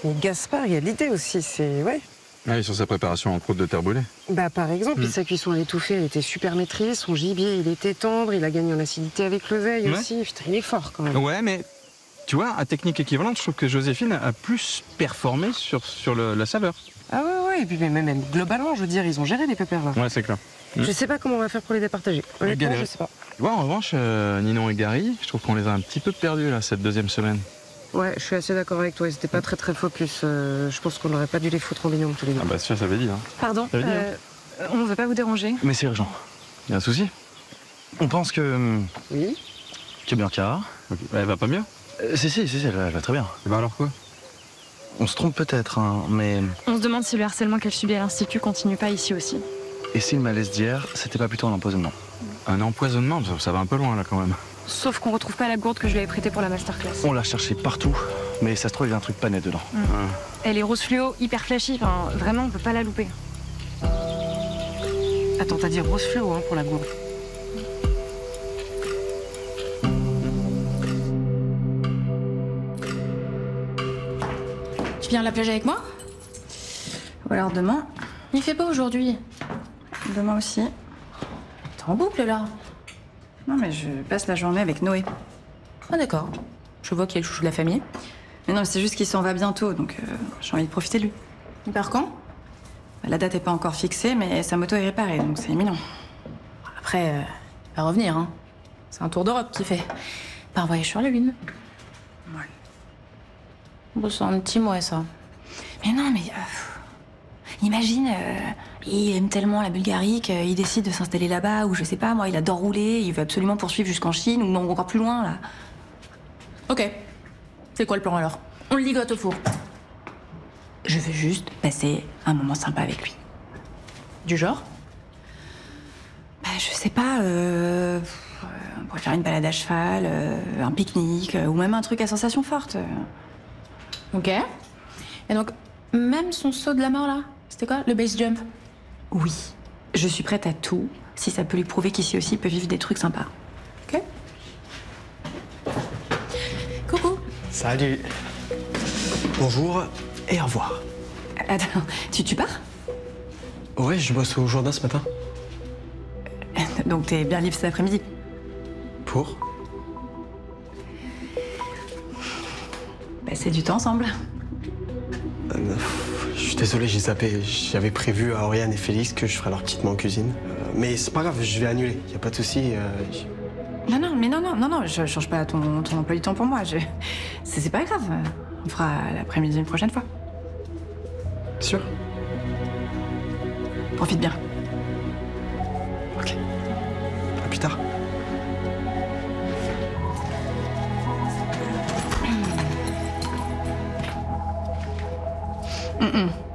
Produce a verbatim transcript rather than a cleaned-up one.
Mais Gaspard, il y a de l'idée aussi, c'est... Ouais. Ah, et sur sa préparation en croûte de terre brûlée. Bah par exemple, Mm. sa cuisson à l'étouffée, elle était super maîtrise, son gibier, il était tendre, il a gagné en acidité avec l'oseille Ouais. aussi. Putain, il est fort quand même. Ouais, mais tu vois, à technique équivalente, je trouve que Joséphine a plus performé sur, sur le- la saveur. Ah ouais, ouais, et puis même, même globalement, je veux dire, ils ont géré les pépères là. Ouais, c'est clair. Je sais pas comment on va faire pour les départager. Honnêtement, galère. je sais pas. Tu vois, en revanche, euh, Ninon et Gary, je trouve qu'on les a un petit peu perdus là, cette deuxième semaine. Ouais, je suis assez d'accord avec toi, ils étaient pas très très focus. Euh, je pense qu'on n'aurait pas dû les foutre en binôme tous les deux. Ah bah ça, ça veut dire. Hein. Pardon, Ça veut dire, euh, on veut pas vous déranger. Mais c'est urgent. Y a un souci? On pense que. hum, Oui. que Bianca. Ok. Bah, elle va pas mieux? Euh, si, si, si, si, elle, va- elle va très bien. Et bah alors quoi? On se trompe peut-être, hein, mais. On se demande si le harcèlement qu'elle subit à l'Institut continue pas ici aussi. Et si le malaise d'hier, c'était pas plutôt un empoisonnement? Un empoisonnement, ça, ça va un peu loin là quand même. Sauf qu'on retrouve pas la gourde que je lui avais prêtée pour la masterclass. On l'a cherché partout, mais ça se trouve, il y a un truc pas net dedans. Elle est rose fluo, hyper flashy, enfin vraiment on peut pas la louper. Attends, t'as dit rose fluo hein, pour la gourde. Tu viens à la plage avec moi? Ou alors demain. Il fait pas aujourd'hui. Demain aussi. T'es en boucle là? Non, mais je passe la journée avec Noé. Ah d'accord. Je vois qu'il est le chouchou de la famille. Mais non, c'est juste qu'il s'en va bientôt, donc euh, j'ai envie de profiter de lui. Il part quand? La date est pas encore fixée, mais sa moto est réparée, donc c'est imminent. Après, euh, il va revenir, hein. C'est un tour d'Europe qu'il fait. Pas un voyage sur la Lune. Ouais. Bon, c'est un petit mois, ça. Mais non, mais... euh, imagine, euh, il aime tellement la Bulgarie qu'il décide de s'installer là-bas, ou je sais pas, moi, il adore rouler, il veut absolument poursuivre jusqu'en Chine, ou non, encore plus loin, là. Ok. C'est quoi le plan, alors? On le ligote au four. Je veux juste passer un moment sympa avec lui. Du genre? Bah, je sais pas, euh... on pourrait faire une balade à cheval, euh, un pique-nique, euh, ou même un truc à sensation forte. Ok. Et donc, même son saut de la mort, là, c'était quoi? Le base jump? Oui, je suis prête à tout, si ça peut lui prouver qu'ici aussi il peut vivre des trucs sympas. Ok. Coucou. Salut. Bonjour et au revoir. Attends, tu, tu pars? Ouais, je bosse au Jourdain ce matin. Donc t'es bien libre cet après-midi? Pour? Passer du temps ensemble. Euh, je suis désolé, j'ai zappé. J'avais prévu à Oriane et Félix que je ferais leur petite main en cuisine. Euh, mais c'est pas grave, je vais annuler. Y a pas de souci. Euh, j- Non, non, mais non, non, non, non, je change pas ton, ton emploi du temps pour moi. Je... C'est c'est pas grave. On fera l'après-midi une prochaine fois. Sûr? Profite bien. Ok. À plus tard. Hum, hum.